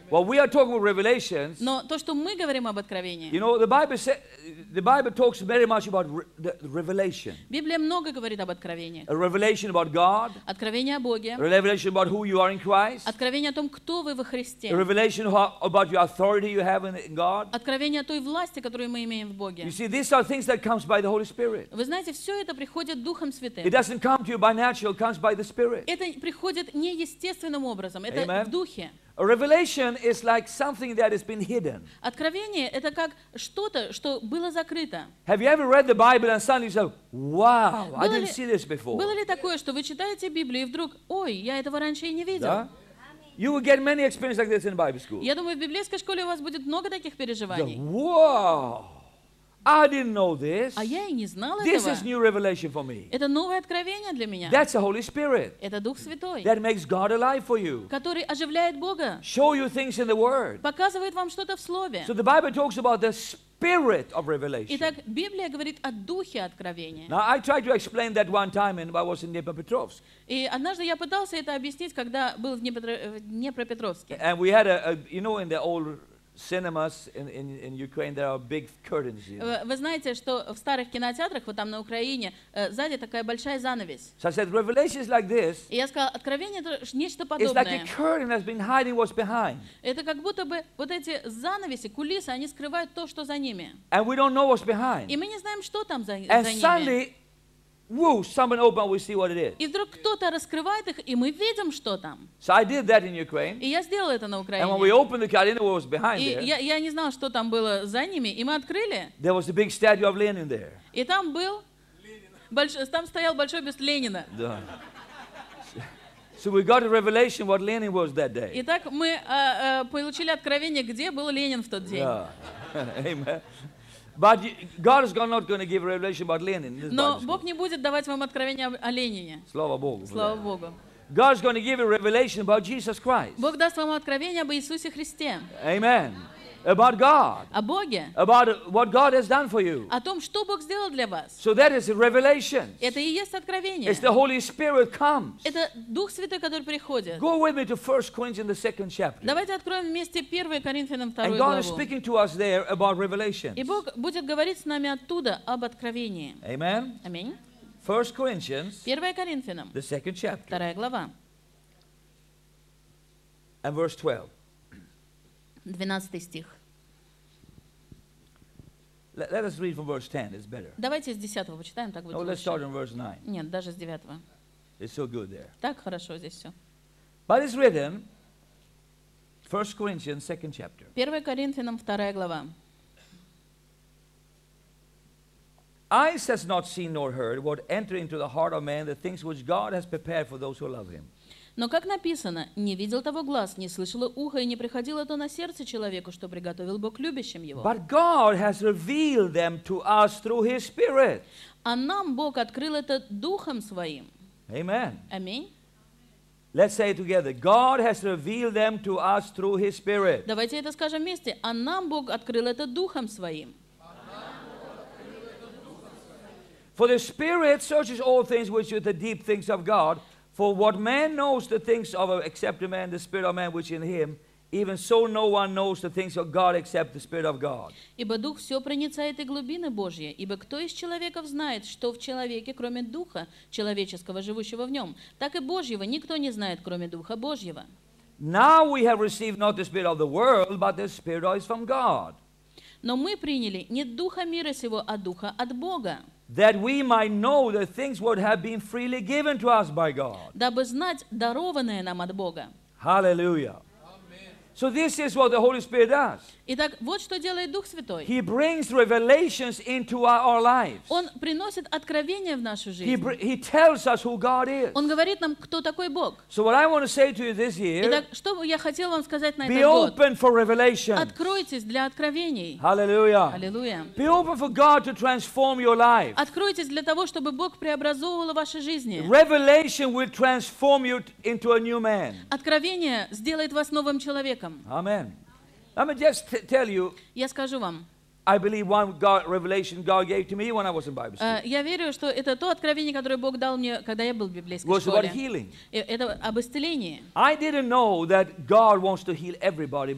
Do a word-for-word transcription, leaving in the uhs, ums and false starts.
Well, we are talking about revelations. Но то, что мы говорим об откровении, You know, the Bible say, the Bible talks very much about re- the revelation. Библия много говорит об откровении. A revelation about God, Откровение о Боге, a revelation about who you are in Christ, откровение о том, кто вы во Христе, a revelation how, about your authority you have in, in God. откровение о той власти, которую мы имеем в You Боге. see, these are things that comes by the Holy Spirit. Вы знаете, все это приходит Духом Святым. It doesn't come to you by natural, it comes by the Spirit. Это приходит не естественным образом, это Amen. в Духе. A revelation is like something that has been hidden. Откровение — это как что-то, что было закрыто. Have you ever read the Bible and suddenly you say, wow, I Было didn't ли- see this before? Было ли такое, что вы читаете Библию и вдруг, ой, я этого раньше и не видел? Да? You will get many experiences like this in Bible school. Я думаю, в библейской школе у вас будет много таких Yeah, переживаний. wow, I didn't know this. А я и не знала This этого. is new revelation for me. Это новое откровение для меня. That's the Holy Spirit. Это Дух Святой, That makes God alive for you. который оживляет Бога, Show you things in the Word. показывает вам что-то в Слове. So the Bible talks about the spirit of revelation. Итак, Библия говорит о Духе откровения. Now, I tried to explain that one time when I was in Dnipropetrovsk. И однажды я пытался это объяснить, когда был в Днепро- в Днепропетровске. And we had a, a you know, in the old cinemas in, in, in Ukraine, there are big curtains. You know? Вы вы знаете, что в старых кинотеатрах, вот там на Украине, э, сзади такая большая занавесь. So I said, revelation is like this. И я сказала, откровение — это ж нечто It's like a подобное. curtain that's been hiding what's behind. Это как будто бы вот эти занавеси, кулисы, они скрывают то, что за ними. And we don't know what's behind. И мы не знаем, что там за, And за ними. suddenly, whoo, someone opened, we see what it is. И вдруг кто-то раскрывает их, и мы видим, что там. So I did that in Ukraine. И я сделала это на And when we Украине. opened the curtain, I didn't know what was behind И there. я, я не знала, что там было за ними, и мы открыли, There was a big statue of Lenin there. и там был, больш- там стоял большой бюст Ленина. Done. So we got a revelation what Lenin was that day. Итак, мы а, а, получили откровение, где был Ленин в тот день. Yeah. Amen. But you- God is not going to give a revelation about Lenin. in this Но Bible Бог school. не будет давать вам откровение об- о Ленине. Слава Богу. for Слава that. Богу. God is going to give a revelation about Jesus Christ. Бог даст вам откровение об Иисусе Христе, Amen. About God. о Боге, About what God has done for you. о том, что Бог сделал для вас. So that is a revelation. Это и есть откровение. It's the Holy Spirit comes. Это Дух Святой, который приходит. Go with me to First Corinthians, the second chapter. Давайте откроем вместе первое Коринфянам And вторую God is главу. speaking to us there about revelation. И Бог будет говорить с нами оттуда об откровении. Amen. Аминь. First Corinthians, первое Коринфянам, the second chapter, вторая глава, and verse twelve. двенадцатый стих. Let, let us read from verse ten, it's better. Давайте с десятого почитаем, так будет No, let's start лучше. in verse nine. Нет, даже с девятого. It's so good there. Так хорошо здесь все. But it's written, First Corinthians, second chapter. первое Коринфянам, вторая глава. Eyes has not seen nor heard what enter into the heart of man the things which God has prepared for those who love him. Но, как написано, не видел того глаз, не слышало ухо, и не приходило то на сердце человеку, что приготовил Бог любящим его. But God has revealed them to us through his Spirit. А нам Бог открыл это Духом Своим. Amen. Аминь. Let's say it together. God has revealed them to us through his Spirit. Давайте это скажем вместе. А нам Бог открыл это Духом Своим. For the Spirit searches all things which are the deep things of God. For what man knows the things of a, except a man, the Spirit of man which in him, even so no one knows the things of God except the Spirit of God. Ибо Дух все проницает и глубины Божьи. Ибо кто из человеков знает, что в человеке, кроме Духа человеческого, живущего в нем? Так и Божьего никто не знает, кроме Духа Божьего. Now we have received not the Spirit of the world, but the Spirit is from God, Но мы приняли не Духа мира сего, а Духа от Бога, that we might know the things what have been freely given to us by God. дабы знать дарованное нам от Бога. Hallelujah. So this is what the Holy Spirit does. Итак, вот что делает Дух Святой. He brings revelations into our, our lives. Он приносит откровение в нашу He, жизнь. br- he tells us who God is. Он говорит нам, кто такой Бог. So what I want to say to you this year, Итак, что я хотел вам сказать на be этот год? open for revelation. Откройтесь для откровений. Hallelujah. Аллилуйя. Be open for God to transform your life. Откройтесь для того, чтобы Бог преобразовывал ваши жизни. Revelation will transform you t- into a new man. Откровение сделает вас новым человеком. Amen. Let me just t- tell you, Я скажу вам, I believe one God, revelation God gave to me when I was in Bible school. э, я верю, что это то откровение, которое Бог дал мне, когда я был в библейской Was about школе. healing. Э, Это об исцелении. I didn't know that God wants to heal everybody.